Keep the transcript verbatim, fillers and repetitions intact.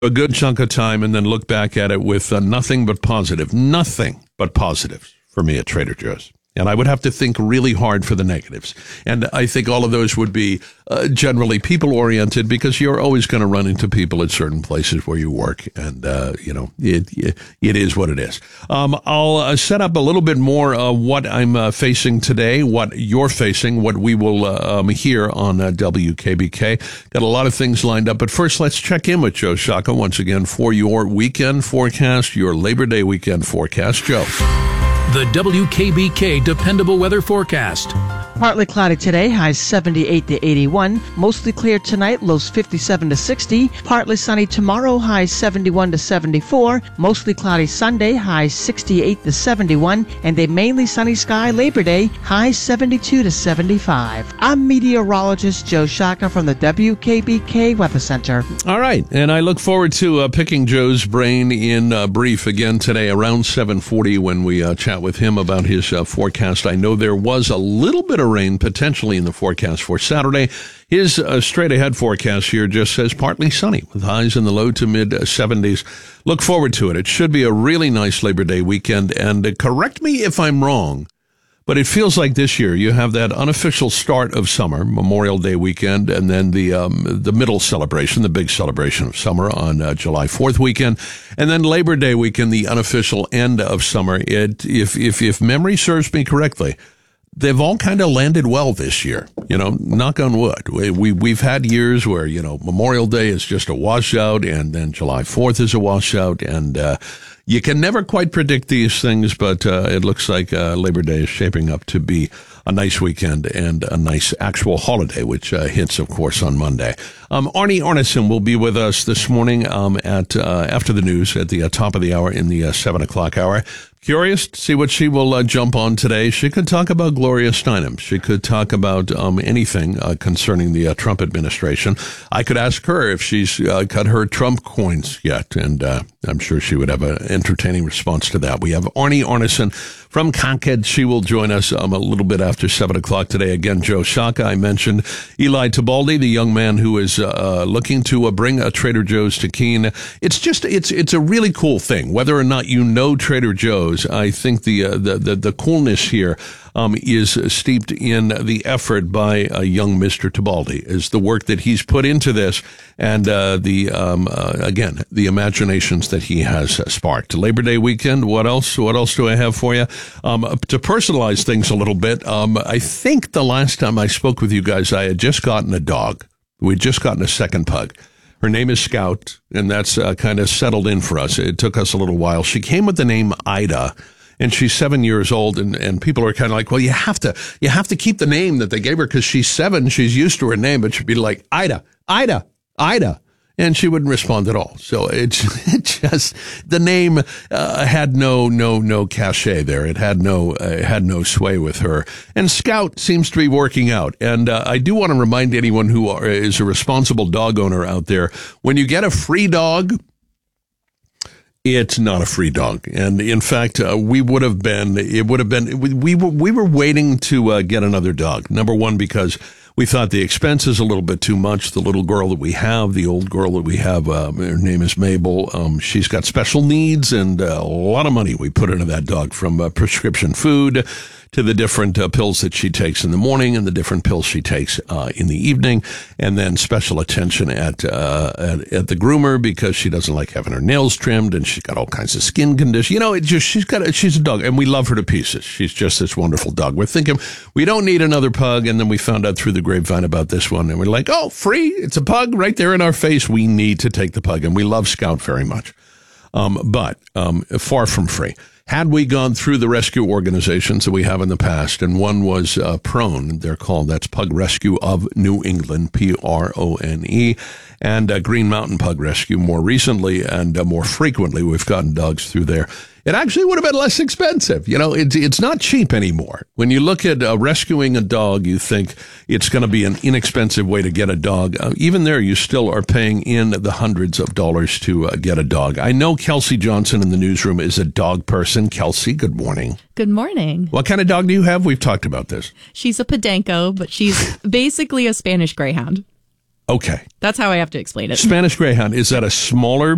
a good chunk of time and then look back at it with uh, nothing but positive, nothing but positives for me at Trader Joe's. And I would have to think really hard for the negatives. And I think all of those would be uh, generally people-oriented, because you're always going to run into people at certain places where you work. And, uh, you know, it, it it is what it is. Um, I'll uh, set up a little bit more uh, what I'm uh, facing today, what you're facing, what we will uh, um, hear on uh, W K B K. Got a lot of things lined up. But first, let's check in with Joe Shaka once again for your weekend forecast, your Labor Day weekend forecast. Joe. The W K B K Dependable Weather Forecast. Partly cloudy today, highs seventy-eight to eighty-one. Mostly clear tonight, lows fifty-seven to sixty. Partly sunny tomorrow, highs seventy-one to seventy-four. Mostly cloudy Sunday, highs sixty-eight to seventy-one. And a mainly sunny sky Labor Day, highs seventy-two to seventy-five. I'm meteorologist Joe Shaka from the W K B K Weather Center. All right, and I look forward to uh, picking Joe's brain in uh, brief again today around seven forty when we uh, chat with him about his uh, forecast. I know there was a little bit of rain potentially in the forecast for Saturday. His uh, straight-ahead forecast here just says partly sunny with highs in the low to mid-seventies. Look forward to it. It should be a really nice Labor Day weekend. And uh, correct me if I'm wrong, but it feels like this year you have that unofficial start of summer, Memorial Day weekend, and then the um, the middle celebration, the big celebration of summer on uh, July fourth weekend, and then Labor Day weekend, the unofficial end of summer. It, if if if memory serves me correctly, they've all kind of landed well this year, you know, knock on wood. We, we, we've had years where, you know, Memorial Day is just a washout, and then July fourth is a washout, and uh, you can never quite predict these things, but uh, it looks like uh, Labor Day is shaping up to be a nice weekend and a nice actual holiday, which uh, hits, of course, on Monday. Um, Arnie Arneson will be with us this morning um, at uh, after the news at the uh, top of the hour in the uh, seven o'clock hour. Curious to see what she will uh, jump on today. She could talk about Gloria Steinem. She could talk about um, anything uh, concerning the uh, Trump administration. I could ask her if she's uh, cut her Trump coins yet, and uh, I'm sure she would have an entertaining response to that. We have Arnie Arneson from Concord. She will join us um, a little bit after seven o'clock today. Again, Joe Shaka. I mentioned Eli Tibaldi, the young man who is uh, looking to uh, bring a Trader Joe's to Keene. It's just it's it's a really cool thing. Whether or not you know Trader Joe's, I think the uh, the, the the coolness here um, is steeped in the effort by uh, young Mister Tibaldi, is the work that he's put into this, and uh, the um, uh, again the imaginations that he has uh, sparked. Labor Day weekend. What else? What else do I have for you? Um, to personalize things a little bit, um, I think the last time I spoke with you guys, I had just gotten a dog. We'd just gotten a second pug. Her name is Scout, and that's uh, kind of settled in for us. It took us a little while. She came with the name Ida, and she's seven years old, and, and people are kind of like, well, you have to you have to keep the name that they gave her because she's seven. She's used to her name, but she'd be like, Ida, Ida, Ida. And she wouldn't respond at all. So it, it just, the name uh, had no, no, no cachet there. It had no, uh, had no sway with her. And Scout seems to be working out. And uh, I do want to remind anyone who are, is a responsible dog owner out there, when you get a free dog, it's not a free dog. And in fact, uh, we would have been, it would have been, we, we were, we were waiting to uh, get another dog. Number one, because we thought the expense is a little bit too much. The little girl that we have, the old girl that we have, uh, her name is Mabel. Um, she's got special needs, and uh, a lot of money we put into that dog, from uh, prescription food to the different uh, pills that she takes in the morning and the different pills she takes uh, in the evening, and then special attention at, uh, at at the groomer because she doesn't like having her nails trimmed, and she's got all kinds of skin conditions. You know, it just she's got a, she's a dog, and we love her to pieces. She's just this wonderful dog. We're thinking we don't need another pug, and then we found out through the grapevine about this one, and we're like, oh, free! It's a pug right there in our face. We need to take the pug, and we love Scout very much, um, but um, far from free. Had we gone through the rescue organizations that we have in the past, and one was uh, Prone, they're called, that's Pug Rescue of New England, P R O N E, and uh, Green Mountain Pug Rescue more recently, and uh, more frequently we've gotten dogs through there. It actually would have been less expensive. You know, it's it's not cheap anymore. When you look at uh, rescuing a dog, you think it's going to be an inexpensive way to get a dog. Uh, even there, you still are paying in the hundreds of dollars to uh, get a dog. I know Kelsey Johnson in the newsroom is a dog person. Kelsey, good morning. Good morning. What kind of dog do you have? We've talked about this. She's a Podenco, but she's basically a Spanish Greyhound. Okay. That's how I have to explain it. Spanish Greyhound, is that a smaller